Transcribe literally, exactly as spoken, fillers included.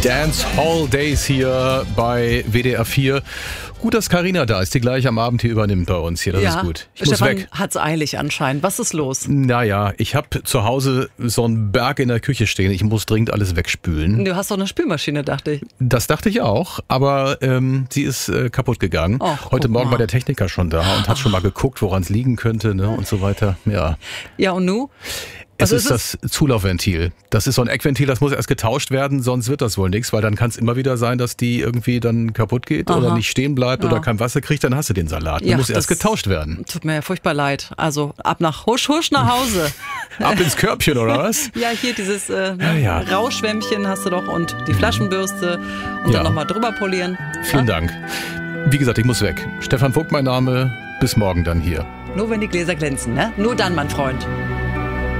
Dance Hall Days hier bei W D R vier. Gut, dass Carina da ist, die gleich am Abend hier übernimmt bei uns hier. Das ja, ist gut. Ich Stefan muss weg. Hat's eilig anscheinend. Was ist los? Naja, ich habe zu Hause so einen Berg in der Küche stehen. Ich muss dringend alles wegspülen. Du hast doch eine Spülmaschine, dachte ich. Das dachte ich auch, aber ähm, sie ist äh, kaputt gegangen. Och, Heute Morgen mal. war der Techniker schon da und hat schon mal geguckt, woran es liegen könnte, ne, und so weiter. Ja. Ja, und nu? Es Was ist ist das Zulaufventil. Das ist so ein Eckventil, das muss erst getauscht werden, sonst wird das wohl nichts, weil dann kann es immer wieder sein, dass die irgendwie dann kaputt geht Aha. oder nicht stehen bleibt Ja. oder kein Wasser kriegt, dann hast du den Salat. Der Ja, muss erst das getauscht werden. Tut mir ja furchtbar leid. Also ab nach Husch, Husch nach Hause. Ab ins Körbchen, oder was? Ja, hier dieses äh, Ja, ja. Rauschschwämmchen hast du doch und die Flaschenbürste und Ja. dann nochmal drüber polieren. Vielen Ja? Dank. Wie gesagt, ich muss weg. Stefan Vogt mein Name. Bis morgen dann hier. Nur wenn die Gläser glänzen, ne? Nur dann, mein Freund.